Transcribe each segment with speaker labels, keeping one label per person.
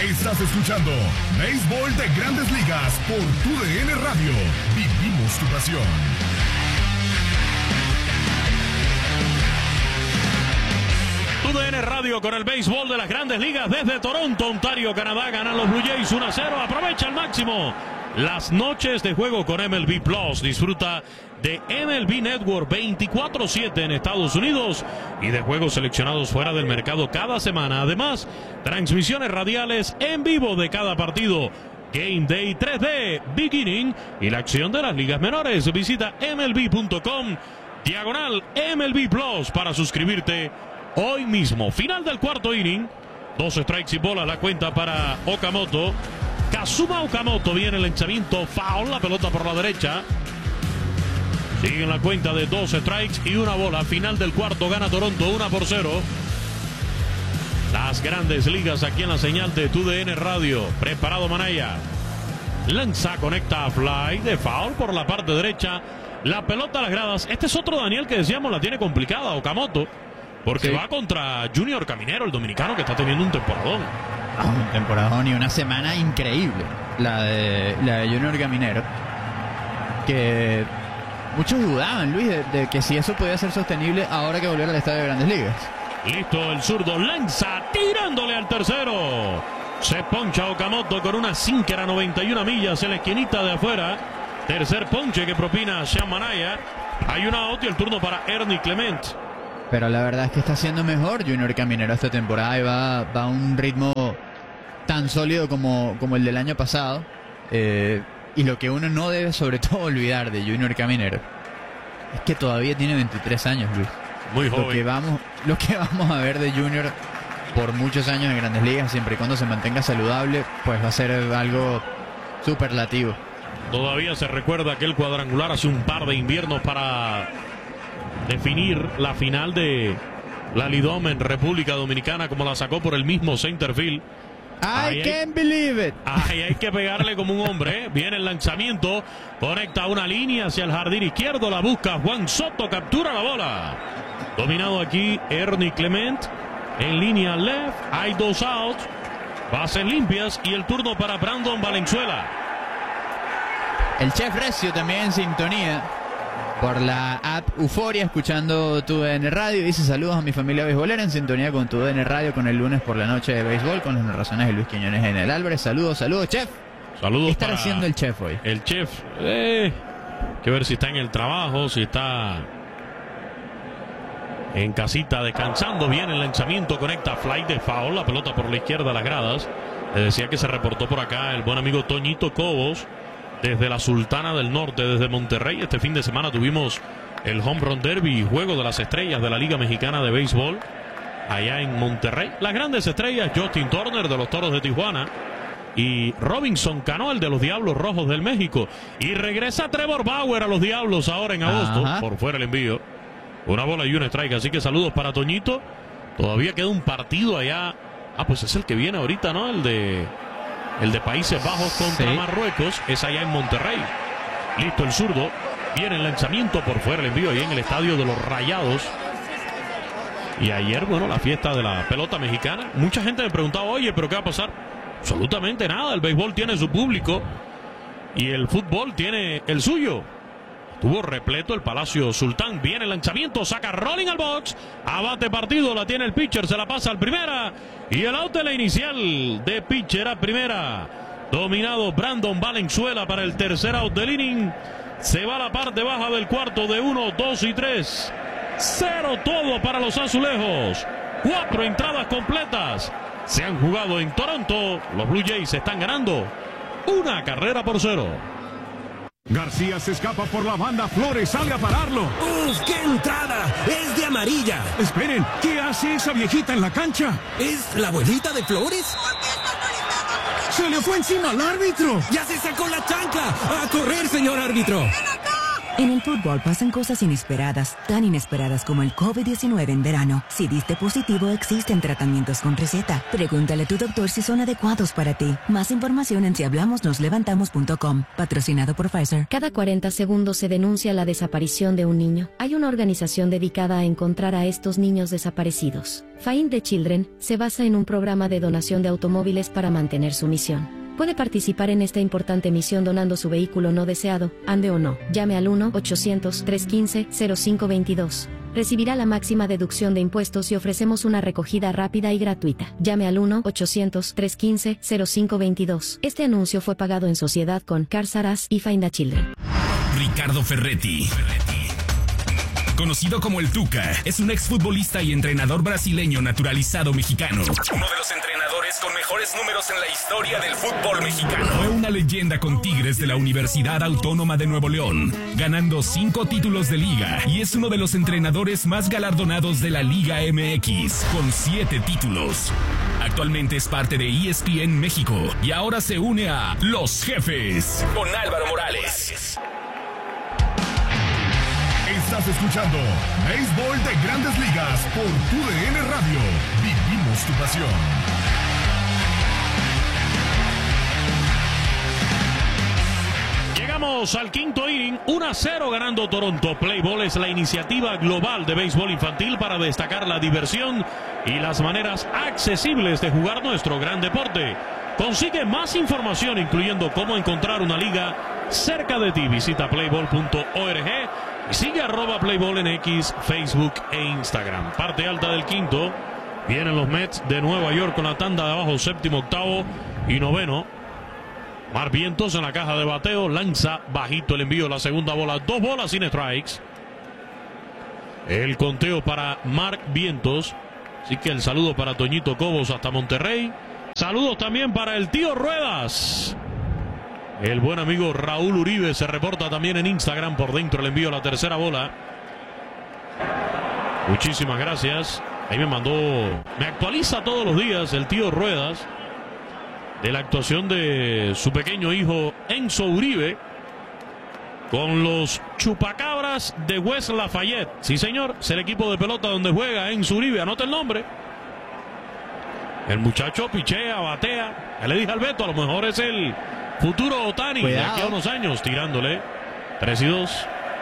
Speaker 1: Estás escuchando Béisbol de Grandes Ligas por TUDN Radio. Vivimos tu pasión.
Speaker 2: TUDN Radio con el béisbol de las Grandes Ligas desde Toronto, Ontario, Canadá. Ganan los Blue Jays 1-0. Aprovecha al máximo las noches de juego con MLB Plus. Disfruta de MLB Network 24/7 en Estados Unidos y de juegos seleccionados fuera del mercado cada semana. Además, transmisiones radiales en vivo de cada partido. Game Day 3D, Beginning y la acción de las ligas menores. Visita MLB.com/MLB Plus para suscribirte hoy mismo. Final del cuarto inning. 2 strikes y bolas la cuenta para Okamoto. Kazuma Okamoto viene el lanzamiento foul, la pelota por la derecha. Sigue en la cuenta de 2 strikes y una bola. Final del cuarto, gana Toronto 1-0. Las Grandes Ligas aquí en la señal de TUDN Radio. Preparado Manaya. Lanza, conecta, fly de foul por la parte derecha. La pelota a las gradas. Este es otro Daniel que decíamos la tiene complicada, Okamoto. Porque va contra Junior Caminero, el dominicano, que está teniendo un temporadón.
Speaker 3: Un temporadón y una semana increíble. La de Junior Caminero. Que muchos dudaban, Luis, de que si eso podía ser sostenible ahora que volviera al estadio de Grandes Ligas.
Speaker 2: Listo, el zurdo lanza, tirándole al tercero. Se poncha Okamoto con una sinker a 91 millas en la esquinita de afuera. Tercer ponche que propina Sean Manaya. Hay un out y el turno para Ernie Clement.
Speaker 3: Pero la verdad es que está siendo mejor Junior Caminero esta temporada y va a un ritmo tan sólido como el del año pasado. Y lo que uno no debe sobre todo olvidar de Junior Caminero es que todavía tiene 23 años, Luis.
Speaker 2: Muy joven.
Speaker 3: Lo que vamos a ver de Junior por muchos años en Grandes Ligas, siempre y cuando se mantenga saludable, pues va a ser algo superlativo.
Speaker 2: Todavía se recuerda aquel cuadrangular hace un par de inviernos para definir la final de la Lidom en República Dominicana, como la sacó por el mismo centerfield.
Speaker 3: I can't believe it.
Speaker 2: Ahí hay que pegarle como un hombre, ¿eh? Viene el lanzamiento, conecta una línea hacia el jardín izquierdo, la busca Juan Soto, captura la bola. Dominado aquí Ernie Clement, en línea left, hay 2 outs, bases limpias y el turno para Brandon Valenzuela.
Speaker 3: El chef Recio también en sintonía por la app Euforia, escuchando TUDN Radio. Dice: saludos a mi familia beisbolera en sintonía con TUDN Radio con el lunes por la noche de béisbol con las narraciones de Luis Quiñones en el Álvarez. Saludos, chef.
Speaker 2: Saludos.
Speaker 3: ¿Qué estará haciendo el chef hoy?
Speaker 2: El chef, que ver si está en el trabajo, si está en casita descansando. Bien el lanzamiento, conecta fly de foul, la pelota por la izquierda a las gradas. Le decía que se reportó por acá el buen amigo Toñito Cobos desde la Sultana del Norte, desde Monterrey. Este fin de semana tuvimos el Home Run Derby, juego de las estrellas de la Liga Mexicana de Béisbol allá en Monterrey. Las grandes estrellas: Justin Turner de los Toros de Tijuana y Robinson Cano, el de los Diablos Rojos del México. Y regresa Trevor Bauer a los Diablos ahora en agosto. Por fuera el envío, una bola y un strike. Así que saludos para Toñito. Todavía queda un partido allá. Pues es el que viene ahorita, ¿no? El de Países Bajos contra Marruecos. Es allá en Monterrey. Listo el zurdo. Viene el lanzamiento, por fuera el envío ahí en el estadio de los Rayados. Y ayer, bueno, la fiesta de la pelota mexicana. Mucha gente me preguntaba: oye, ¿pero qué va a pasar? Absolutamente nada. El béisbol tiene su público y el fútbol tiene el suyo. Tuvo repleto el Palacio Sultán. Viene el lanzamiento, saca rolling al box. Abate partido, la tiene el pitcher, se la pasa al primera. Y el out de la inicial de pitcher a primera. Dominado Brandon Valenzuela para el tercer out del inning. Se va a la parte baja del cuarto de 1, 2 y 3. 0 todo para los azulejos. 4 entradas completas se han jugado en Toronto. Los Blue Jays están ganando 1-0.
Speaker 1: García se escapa por la banda, Flores sale a pararlo.
Speaker 4: ¡Uf, qué entrada! ¡Es de amarilla!
Speaker 1: Esperen, ¿qué hace esa viejita en la cancha?
Speaker 4: ¿Es la abuelita de Flores?
Speaker 1: ¡Se le fue encima al árbitro!
Speaker 4: ¡Ya se sacó la chancla! ¡A correr, señor árbitro!
Speaker 5: En el fútbol pasan cosas inesperadas, tan inesperadas como el COVID-19 en verano. Si diste positivo, existen tratamientos con receta. Pregúntale a tu doctor si son adecuados para ti. Más información en sihablamosnoslevantamos.com. Patrocinado por Pfizer.
Speaker 6: Cada 40 segundos se denuncia la desaparición de un niño. Hay una organización dedicada a encontrar a estos niños desaparecidos. Find the Children se basa en un programa de donación de automóviles para mantener su misión. Puede participar en esta importante misión donando su vehículo no deseado, ande o no. Llame al 1-800-315-0522. Recibirá la máxima deducción de impuestos y ofrecemos una recogida rápida y gratuita. Llame al 1-800-315-0522. Este anuncio fue pagado en sociedad con Cars R Us y Find the Children.
Speaker 1: Ricardo Ferretti. Conocido como el Tuca, es un exfutbolista y entrenador brasileño naturalizado mexicano. Uno de los entrenadores con mejores números en la historia del fútbol mexicano. Fue una leyenda con Tigres de la Universidad Autónoma de Nuevo León, ganando 5 títulos de liga, y es uno de los entrenadores más galardonados de la Liga MX, con 7 títulos. Actualmente es parte de ESPN México y ahora se une a Los Jefes con Álvaro Morales. Estás escuchando Béisbol de Grandes Ligas por TUDN Radio. Vivimos tu pasión.
Speaker 2: Llegamos al quinto inning, 1-0 ganando Toronto. Play Ball es la iniciativa global de béisbol infantil para destacar la diversión y las maneras accesibles de jugar nuestro gran deporte. Consigue más información, incluyendo cómo encontrar una liga cerca de ti. Visita playball.org y sigue @Playball en X, Facebook e Instagram. Parte alta del quinto. Vienen los Mets de Nueva York con la tanda de abajo, séptimo, octavo y noveno. Mark Vientos en la caja de bateo. Lanza bajito el envío, la segunda bola. 2 bolas sin strikes. El conteo para Mark Vientos. Así que el saludo para Toñito Cobos hasta Monterrey. Saludos también para el tío Ruedas. El buen amigo Raúl Uribe se reporta también en Instagram. Por dentro el envío, la tercera bola. Muchísimas gracias. Ahí me actualiza todos los días el tío Ruedas de la actuación de su pequeño hijo Enzo Uribe con los Chupacabras de West Lafayette. Sí, señor, es el equipo de pelota donde juega Enzo Uribe. Anota el nombre. El muchacho pichea, batea. Ya le dije al Beto, a lo mejor es el futuro Ohtani de aquí a unos años, tirándole 3-2.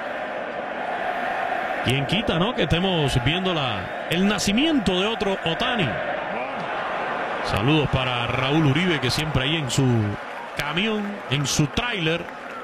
Speaker 2: ¿Quién quita, no? Que estemos viendo el nacimiento de otro Ohtani. Saludos para Raúl Uribe, que siempre ahí en su camión, en su tráiler,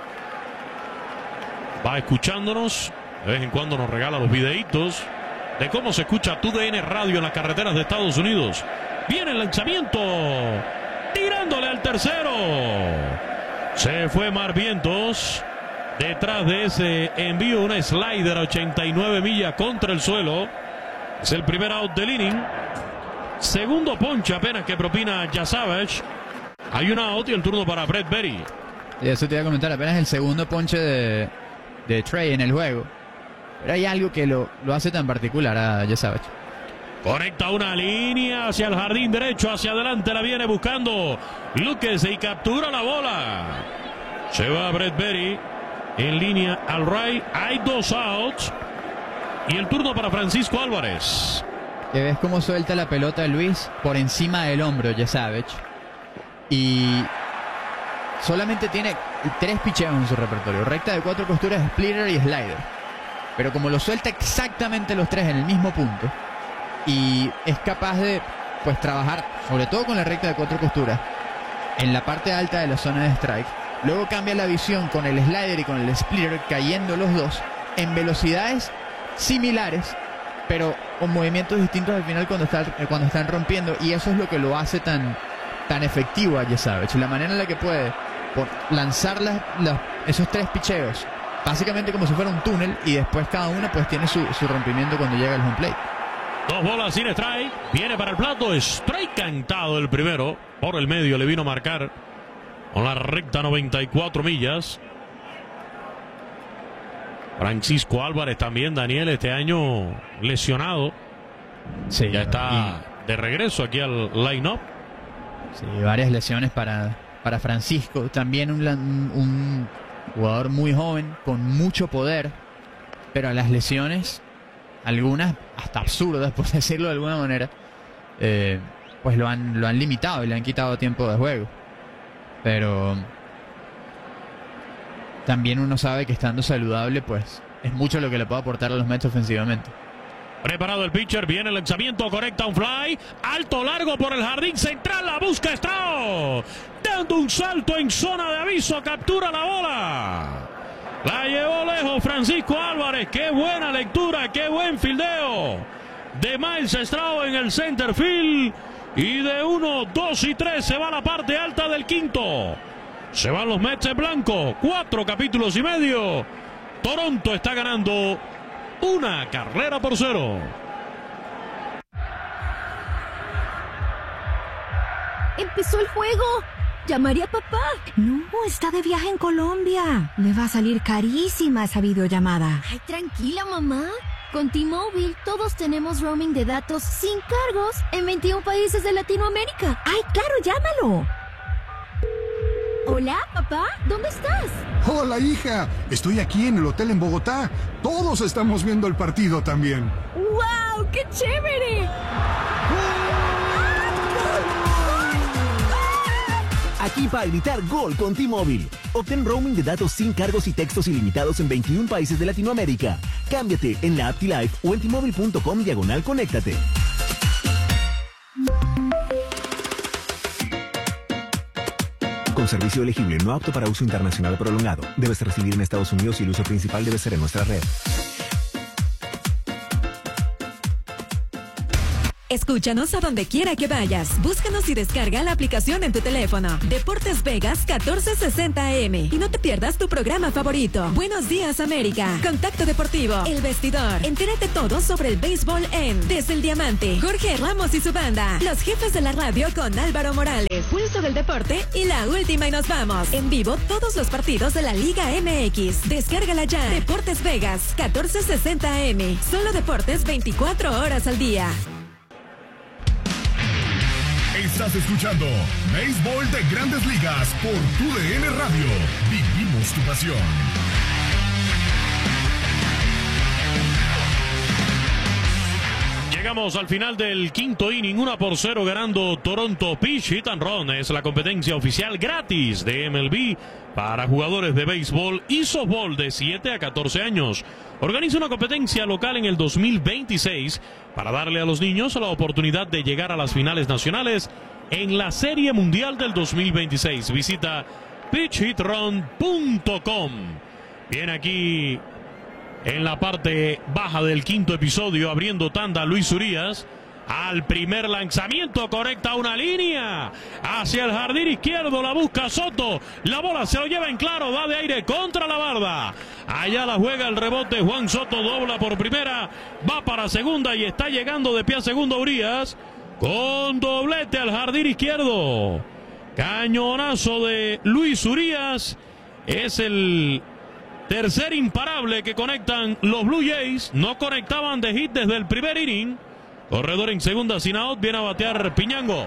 Speaker 2: va escuchándonos. De vez en cuando nos regala los videitos de cómo se escucha TUDN Radio en las carreteras de Estados Unidos. Viene el lanzamiento, tirándole al tercero. Se fue Mark Vientos. Detrás de ese envío, una slider a 89 millas contra el suelo. Es el primer out del inning. Segundo ponche apenas que propina Jasavage. Hay un out y el turno para Brett Berry.
Speaker 3: Y eso te iba a comentar, apenas el segundo ponche de Trey en el juego. Pero hay algo que lo hace tan particular a Jasavage.
Speaker 2: Conecta una línea hacia el jardín derecho, hacia adelante la viene buscando Luques y captura la bola. Se va Brett Berry en línea al right. Hay 2 outs y el turno para Francisco Álvarez.
Speaker 3: Que ves cómo suelta la pelota Luis por encima del hombro Jasavage, y solamente tiene 3 picheos en su repertorio: recta de 4 costuras, splitter y slider. Pero como lo suelta exactamente los 3 en el mismo punto, y es capaz de trabajar sobre todo con la recta de 4 costuras en la parte alta de la zona de strike, luego cambia la visión con el slider y con el splitter, cayendo los dos en velocidades similares pero con movimientos distintos al final cuando están rompiendo, y eso es lo que lo hace tan efectivo a Jasavage, la manera en la que puede lanzar esos 3 picheos básicamente como si fuera un túnel, y después cada uno tiene su rompimiento cuando llega al home plate.
Speaker 2: 2 bolas sin strike. Viene para el plato. Strike cantado el primero. Por el medio le vino a marcar con la recta 94 millas. Francisco Álvarez también, Daniel, este año lesionado.
Speaker 3: Sí,
Speaker 2: ya está de regreso aquí al line-up.
Speaker 3: Sí, varias lesiones para Francisco. También un Jugador muy joven, con mucho poder, pero las lesiones, algunas hasta absurdas, por decirlo de alguna manera, pues lo han limitado y le han quitado tiempo de juego. Pero también uno sabe que estando saludable, pues es mucho lo que le puede aportar a los Mets ofensivamente.
Speaker 2: Preparado el pitcher, viene el lanzamiento, conecta un fly, alto, largo por el jardín central, la busca Stroh, dando un salto en zona de aviso, captura la bola. La llevó lejos Francisco Álvarez, qué buena lectura, qué buen fildeo de Miles Stroh en el center field. Y de 1, 2 y 3 se va a la parte alta del quinto. Se van los Mets en blanco, 4 capítulos y medio. Toronto está ganando 1-0.
Speaker 7: ¡Empezó el juego! ¡Llamaré a papá!
Speaker 5: No, está de viaje en Colombia. Le va a salir carísima esa videollamada.
Speaker 7: Ay, tranquila, mamá. Con T-Mobile todos tenemos roaming de datos sin cargos en 21 países de Latinoamérica.
Speaker 5: ¡Ay, claro, llámalo!
Speaker 7: Hola, papá, ¿dónde estás?
Speaker 8: Hola, hija. Estoy aquí en el hotel en Bogotá. Todos estamos viendo el partido también.
Speaker 7: ¡Wow! ¡Qué chévere!
Speaker 4: Aquí para gritar gol con T-Mobile. Obtén roaming de datos sin cargos y textos ilimitados en 21 países de Latinoamérica. Cámbiate en la app T-Life o en T-Mobile.com/conéctate. Con servicio elegible, no apto para uso internacional prolongado. Debes residir en Estados Unidos y el uso principal debe ser en nuestra red.
Speaker 9: Escúchanos a donde quiera que vayas. Búscanos y descarga la aplicación en tu teléfono. Deportes Vegas 1460 AM. Y no te pierdas tu programa favorito. Buenos días, América. Contacto Deportivo. El Vestidor. Entérate todo sobre el béisbol en Desde el Diamante. Jorge Ramos y su banda. Los jefes de la radio con Álvaro Morales. Pulso del deporte y la última y nos vamos. En vivo todos los partidos de la Liga MX. Descárgala ya. Deportes Vegas 1460 AM. Solo deportes 24 horas al día.
Speaker 1: Estás escuchando Béisbol de Grandes Ligas por TUDN Radio. Vivimos tu pasión.
Speaker 2: Llegamos al final del quinto inning, 1-0 ganando Toronto. Pitch Hit and Run es la competencia oficial gratis de MLB para jugadores de béisbol y softball de 7 a 14 años. Organiza una competencia local en el 2026 para darle a los niños la oportunidad de llegar a las finales nacionales en la Serie Mundial del 2026. Visita pitchhitrun.com. Bien, aquí en la parte baja del quinto episodio, abriendo tanda Luis Urías. Al primer lanzamiento, correcta una línea hacia el jardín izquierdo, la busca Soto, la bola se lo lleva en claro, va de aire contra la barda, allá la juega el rebote, Juan Soto dobla por primera, va para segunda y está llegando de pie a segundo Urías, con doblete al jardín izquierdo, cañonazo de Luis Urías, es el tercer imparable que conectan los Blue Jays, no conectaban de hit desde el primer inning. Corredor en segunda sin out, viene a batear Piñango.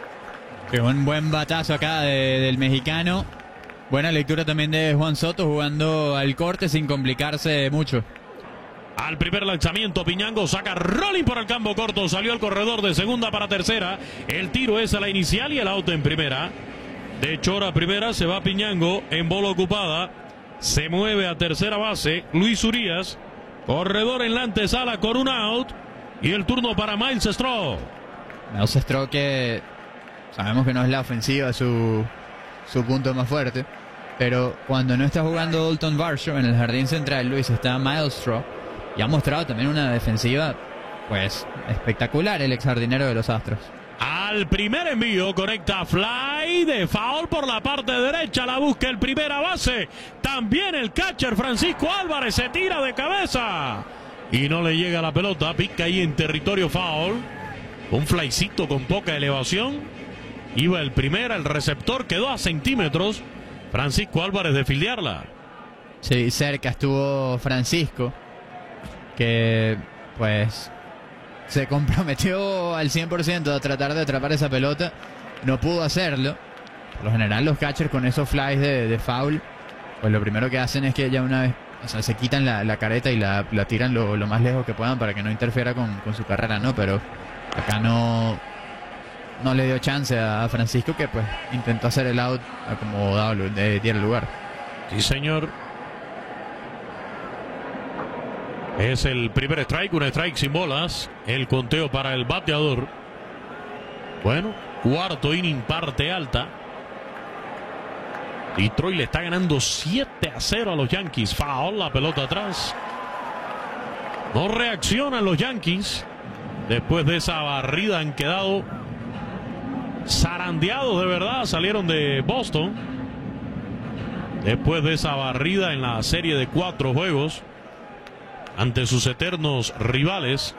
Speaker 3: Qué buen batazo acá del mexicano. Buena lectura también de Juan Soto, jugando al corte sin complicarse mucho.
Speaker 2: Al primer lanzamiento, Piñango saca rolling por el campo corto, salió el corredor de segunda para tercera. El tiro es a la inicial y el out en primera. De Chora a primera, se va Piñango en bola ocupada. Se mueve a tercera base Luis Urías. Corredor en la antesala con un out. Y el turno para Miles Stroh.
Speaker 3: Miles Stroh, que sabemos que no es la ofensiva su punto más fuerte. Pero cuando no está jugando Dalton Varsho en el jardín central, Luis, está Miles Stroh. Y ha mostrado también una defensiva pues espectacular el ex jardinero de los Astros.
Speaker 2: Al primer envío conecta fly de foul por la parte derecha, la busca el primera base. También el catcher Francisco Álvarez se tira de cabeza. Y no le llega la pelota, pica ahí en territorio foul. Un flycito con poca elevación. Iba el primera, el receptor quedó a centímetros. Francisco Álvarez de fildearla.
Speaker 3: Sí, cerca estuvo Francisco, que pues se comprometió al 100% a tratar de atrapar esa pelota. No pudo hacerlo. Por lo general los catchers con esos flies de foul pues lo primero que hacen es que ya una vez, o sea, se quitan la careta y la tiran lo más lejos que puedan para que no interfiera con su carrera, ¿no? Pero acá no le dio chance a Francisco, que pues intentó hacer el out acomodado, diera lugar.
Speaker 2: Sí, señor. Es el primer strike, un strike sin bolas. El conteo para el bateador. Bueno, cuarto inning, parte alta. Detroit le está ganando 7-0 a los Yankees. Foul, la pelota atrás. No reaccionan los Yankees. Después de esa barrida han quedado zarandeados de verdad. Salieron de Boston. Después de esa barrida en la serie de 4 juegos ante sus eternos rivales.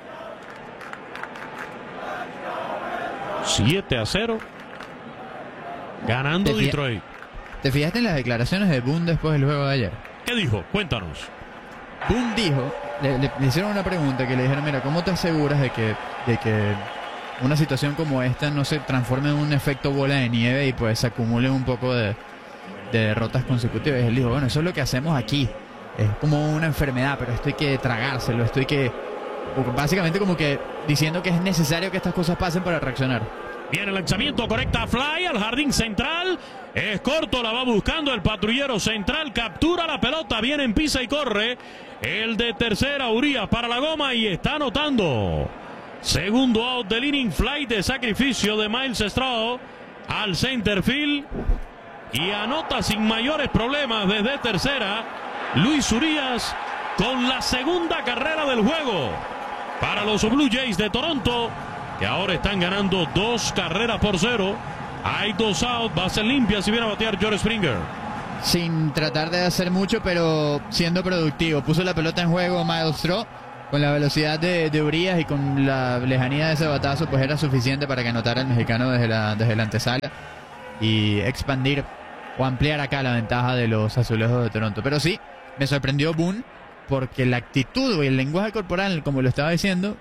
Speaker 2: 7-0. Ganando Detroit.
Speaker 3: ¿Te fijaste en las declaraciones de Boone después del juego de ayer?
Speaker 2: ¿Qué dijo? Cuéntanos.
Speaker 3: Boone dijo, le hicieron una pregunta que le dijeron, mira, ¿cómo te aseguras de que una situación como esta no se transforme en un efecto bola de nieve y pues se acumulen un poco de derrotas consecutivas? Y él dijo, bueno, eso es lo que hacemos aquí. Es como una enfermedad, pero esto hay que tragárselo, básicamente como que diciendo que es necesario que estas cosas pasen para reaccionar.
Speaker 2: Viene el lanzamiento, correcta fly al jardín central. Es corto, la va buscando el patrullero central. Captura la pelota, viene en pisa y corre. El de tercera, Urias para la goma y está anotando. Segundo out del inning, fly de sacrificio de Miles Straw al center field. Y anota sin mayores problemas desde tercera Luis Urias con la segunda carrera del juego para los Blue Jays de Toronto, que ahora están ganando 2-0. Hay 2 out, bases limpias y viene a batear George Springer.
Speaker 3: Sin tratar de hacer mucho, pero siendo productivo. Puso la pelota en juego Miles Straw. Con la velocidad de Urias y con la lejanía de ese batazo, pues era suficiente para que anotara el mexicano desde la antesala y expandir o ampliar acá la ventaja de los azulejos de Toronto. Pero sí, me sorprendió Boone, porque la actitud y el lenguaje corporal, como lo estaba diciendo,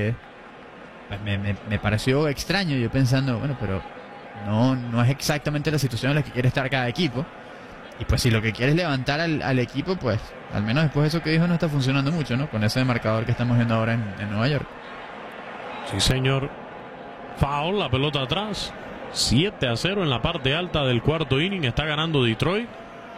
Speaker 3: me pareció extraño. Yo pensando, bueno, pero no es exactamente la situación en la que quiere estar cada equipo. Y pues si lo que quiere es levantar al equipo, pues al menos después de eso que dijo no está funcionando mucho, ¿no? Con ese marcador que estamos viendo ahora en Nueva York.
Speaker 2: Sí, señor. Foul, la pelota atrás. 7-0 en la parte alta del cuarto inning. Está ganando Detroit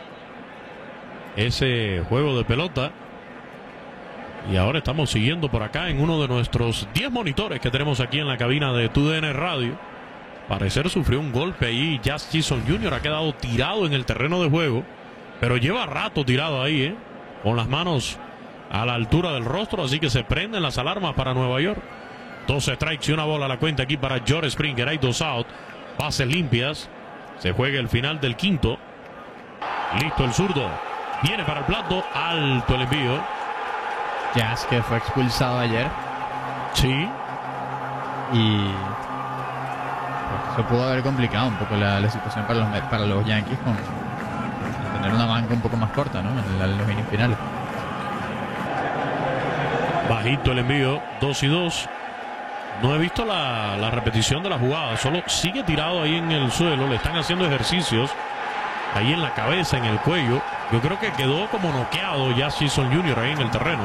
Speaker 2: ese juego de pelota. Y ahora estamos siguiendo por acá en uno de nuestros 10 monitores que tenemos aquí en la cabina de TUDN Radio. Parecer sufrió un golpe ahí. Jazz Chisholm Jr. ha quedado tirado en el terreno de juego, pero lleva rato tirado ahí, con las manos a la altura del rostro, así que se prenden las alarmas para Nueva York. 12 strikes y una bola a la cuenta aquí para George Springer. Hay 2 out, bases limpias. Se juega el final del quinto. Listo el zurdo. Viene para el plato. Alto el envío.
Speaker 3: Jazz, que fue expulsado ayer.
Speaker 2: Sí.
Speaker 3: Y eso pudo haber complicado un poco la situación para los Yankees con tener una banca un poco más corta, ¿no? En los innings finales.
Speaker 2: Bajito el envío, 2-2. No he visto la repetición de la jugada, solo sigue tirado ahí en el suelo. Le están haciendo ejercicios ahí en la cabeza, en el cuello. Yo creo que quedó como noqueado ya Chisholm Jr. ahí en el terreno.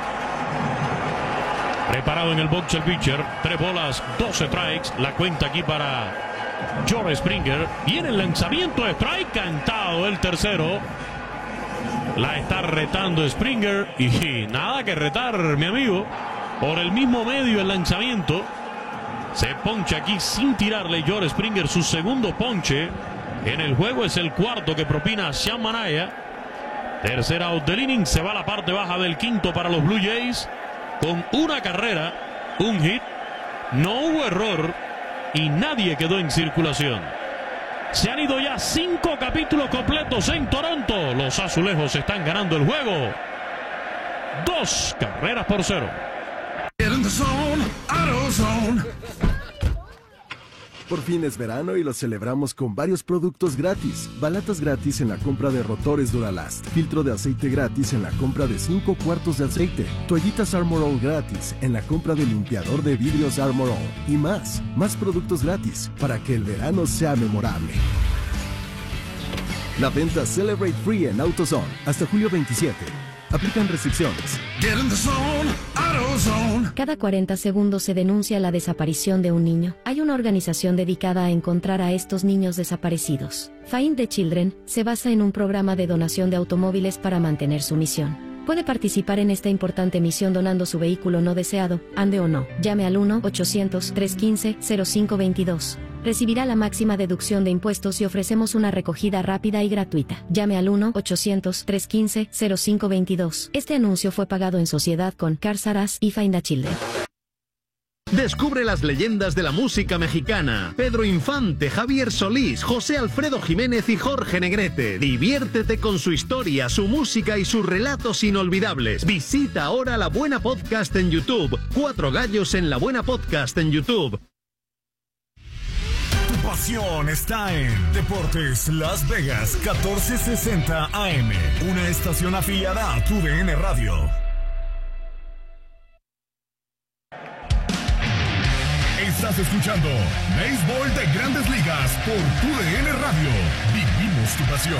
Speaker 2: Preparado en el box el pitcher. 3 bolas, 12 strikes. La cuenta aquí para George Springer. Viene el lanzamiento de strike. Cantado el tercero. La está retando Springer. Y nada que retar, mi amigo. Por el mismo medio el lanzamiento. Se poncha aquí sin tirarle George Springer su segundo ponche en el juego. Es el cuarto que propina Sean Manaea. Tercera out del inning. Se va a la parte baja del quinto para los Blue Jays. Con una carrera, un hit, no hubo error y nadie quedó en circulación. Se han ido ya 5 capítulos completos en Toronto. Los azulejos están ganando el juego 2-0.
Speaker 10: Por fin es verano y lo celebramos con varios productos gratis. Balatas gratis en la compra de rotores Duralast. Filtro de aceite gratis en la compra de 5 cuartos de aceite. Toallitas Armor All gratis en la compra de limpiador de vidrios Armor All. Y más productos gratis para que el verano sea memorable. La venta Celebrate Free en AutoZone hasta julio 27. Aplican restricciones.
Speaker 6: Cada 40 segundos se denuncia la desaparición de un niño. Hay una organización dedicada a encontrar a estos niños desaparecidos. Find the Children se basa en un programa de donación de automóviles para mantener su misión. Puede participar en esta importante misión donando su vehículo no deseado, ande o no. Llame al 1-800-315-0522. Recibirá la máxima deducción de impuestos y ofrecemos una recogida rápida y gratuita. Llame al 1-800-315-0522. Este anuncio fue pagado en sociedad con Cars R Us y Find a Children.
Speaker 11: Descubre las leyendas de la música mexicana. Pedro Infante, Javier Solís, José Alfredo Jiménez y Jorge Negrete. Diviértete con su historia, su música y sus relatos inolvidables. Visita ahora La Buena Podcast en YouTube. 4 gallos en La Buena Podcast en YouTube.
Speaker 1: Tu pasión está en Deportes Las Vegas 1460 AM. Una estación afiliada a TUDN Radio. Estás escuchando Béisbol de Grandes Ligas por TUDN Radio. Vivimos tu pasión.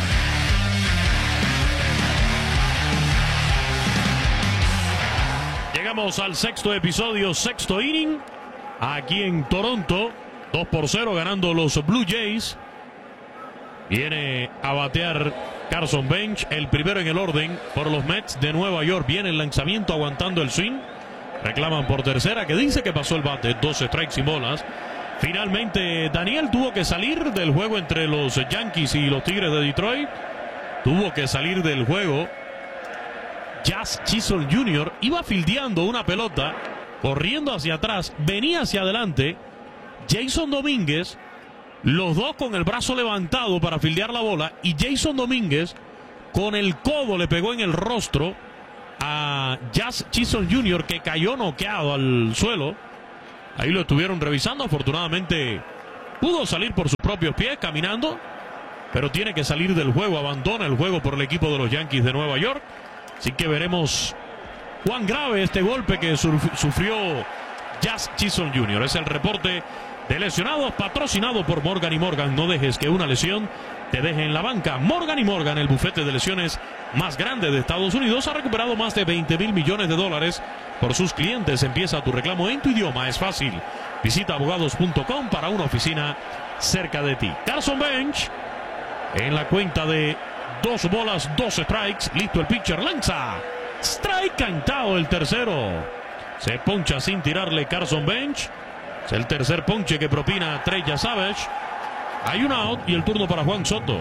Speaker 2: Llegamos al sexto episodio, sexto inning, aquí en Toronto. 2-0 ganando los Blue Jays. Viene a batear Carson Bench, el primero en el orden por los Mets de Nueva York. Viene el lanzamiento aguantando el swing. Reclaman por tercera, que dice que pasó el bate. 12 strikes sin bolas. Finalmente Daniel tuvo que salir del juego entre los Yankees y los Tigres de Detroit. Tuvo que salir del juego. Jazz Chisholm Jr. iba fildeando una pelota, corriendo hacia atrás, venía hacia adelante Jason Domínguez, los dos con el brazo levantado para fildear la bola, y Jason Domínguez con el codo le pegó en el rostro a Jazz Chisholm Jr., que cayó noqueado al suelo. Ahí lo estuvieron revisando. Afortunadamente pudo salir por sus propios pies caminando, pero tiene que salir del juego. Abandona el juego por el equipo de los Yankees de Nueva York. Así que veremos cuán grave este golpe que sufrió Jazz Chisholm Jr. Es el reporte de lesionados, patrocinado por Morgan & Morgan. No dejes que una lesión te deje en la banca. Morgan & Morgan, el bufete de lesiones más grande de Estados Unidos, ha recuperado más de $20,000 millones por sus clientes. Empieza tu reclamo en tu idioma, es fácil. Visita abogados.com para una oficina cerca de ti. Carson Bench en la cuenta de 2 bolas, 2 strikes. Listo el pitcher, lanza. Strike cantado el tercero. Se poncha sin tirarle Carson Bench. Es el tercer ponche que propina Trey Savage. Hay un out y el turno para Juan Soto.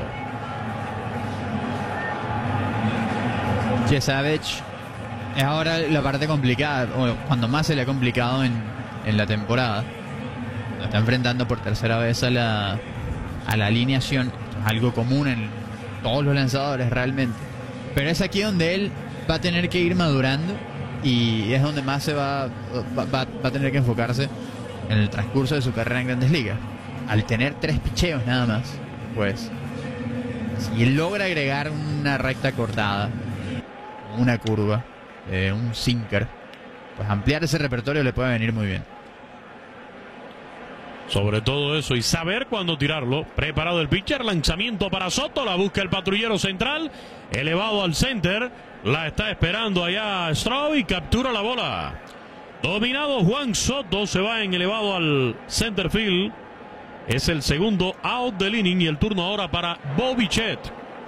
Speaker 3: Savage es ahora la parte complicada, o cuando más se le ha complicado en la temporada. Lo está enfrentando por tercera vez a la alineación. Esto es algo común en todos los lanzadores realmente. Pero es aquí donde él va a tener que ir madurando, y es donde más se va a tener que enfocarse en el transcurso de su carrera en Grandes Ligas. Al tener 3 picheos nada más, pues si él logra agregar una recta cortada, una curva, un sinker, pues ampliar ese repertorio le puede venir muy bien.
Speaker 2: Sobre todo eso y saber cuándo tirarlo. Preparado el pitcher, lanzamiento para Soto, la busca el patrullero central, elevado al center, la está esperando allá Straub y captura la bola. Dominado Juan Soto, se va en elevado al center field. Es el segundo out del inning y el turno ahora para Bo Bichette.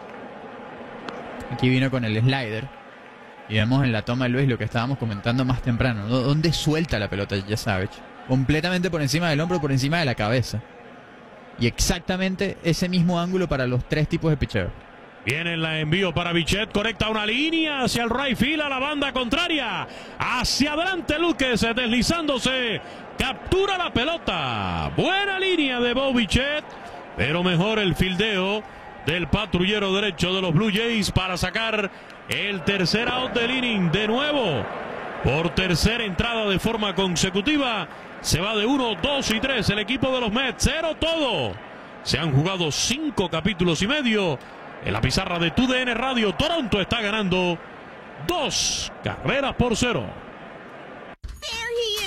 Speaker 3: Aquí vino con el slider y vemos en la toma de Luis lo que estábamos comentando más temprano, ¿no? ¿Dónde suelta la pelota ya Savage? Completamente por encima del hombro, por encima de la cabeza. Y exactamente ese mismo ángulo para los 3 tipos de pitcher.
Speaker 2: Viene el envío para Bichette, conecta una línea hacia el right field, a la banda contraria. Hacia adelante Luquez, deslizándose. Captura la pelota. Buena línea de Bo Bichette, pero mejor el fildeo del patrullero derecho de los Blue Jays para sacar el tercer out del inning. De nuevo, por tercera entrada de forma consecutiva, se va de 1, 2 y 3 el equipo de los Mets. 0 todo. Se han jugado 5 capítulos y medio. En la pizarra de TUDN Radio, Toronto está ganando 2 carreras por 0.
Speaker 12: There he is,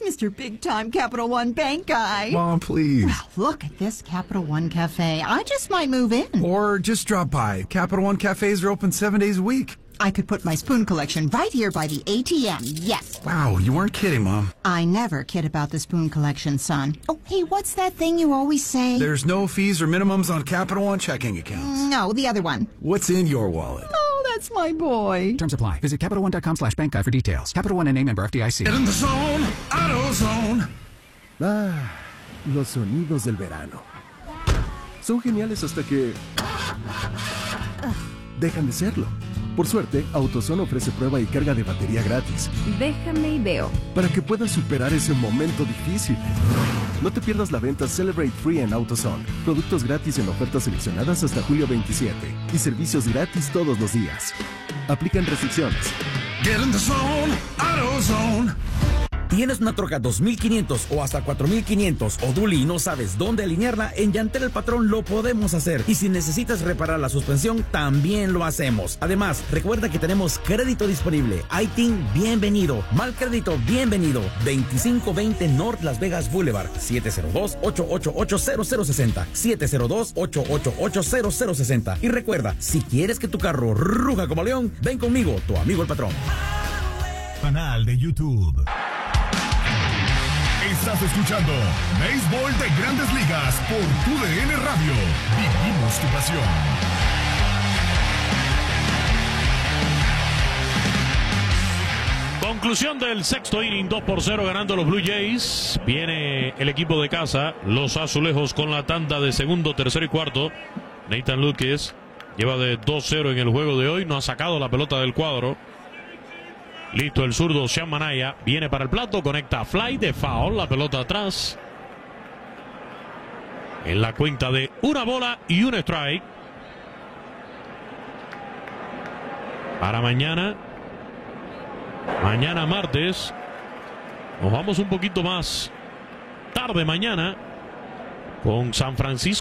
Speaker 12: Mr. Big Time Capital One Bank guy.
Speaker 13: Mom, please.
Speaker 12: Well, look at this Capital One Cafe. I just might move in.
Speaker 13: Or just drop by. Capital One cafes are open 7 days a week.
Speaker 12: I could put my spoon collection right here by the ATM, yes.
Speaker 13: Wow, you weren't kidding, Mom.
Speaker 12: I never kid about the spoon collection, son. Oh, hey, what's that thing you always say?
Speaker 13: There's no fees or minimums on Capital One checking accounts.
Speaker 12: No, the other one.
Speaker 13: What's in your wallet?
Speaker 12: Oh, that's my boy.
Speaker 14: Terms apply. Visit CapitalOne.com/bankguy for details. Capital One, a member FDIC.
Speaker 8: Get in the zone, AutoZone.
Speaker 10: Ah, los sonidos del verano. Son geniales hasta que dejan de serlo. Por suerte, AutoZone ofrece prueba y carga de batería gratis.
Speaker 15: Déjame y veo.
Speaker 10: Para que puedas superar ese momento difícil. No te pierdas la venta Celebrate Free en AutoZone. Productos gratis en ofertas seleccionadas hasta julio 27. Y servicios gratis todos los días. Aplican restricciones.
Speaker 8: Get in the zone, AutoZone.
Speaker 16: ¿Tienes una troca 2500 o hasta 4500 o dually y no sabes dónde alinearla? En Llantera El Patrón lo podemos hacer. Y si necesitas reparar la suspensión, también lo hacemos. Además, recuerda que tenemos crédito disponible. ITIN, bienvenido. Mal crédito, bienvenido. 2520 North Las Vegas Boulevard. 702-888-0060. 702-888-0060. Y recuerda, si quieres que tu carro ruja como león, ven conmigo, tu amigo el patrón.
Speaker 1: Canal de YouTube. Estás escuchando Béisbol de Grandes Ligas por TUDN Radio. Vivimos tu pasión.
Speaker 2: Conclusión del sexto inning, 2-0 ganando los Blue Jays. Viene el equipo de casa, los Azulejos, con la tanda de segundo, tercero y cuarto. Nathan Lukes lleva de 2-0 en el juego de hoy, no ha sacado la pelota del cuadro. Listo el zurdo Sean Manaya, viene para el plato, conecta fly de foul, la pelota atrás. En la cuenta de una bola y un strike. Para mañana martes, nos vamos un poquito más tarde mañana con San Francisco.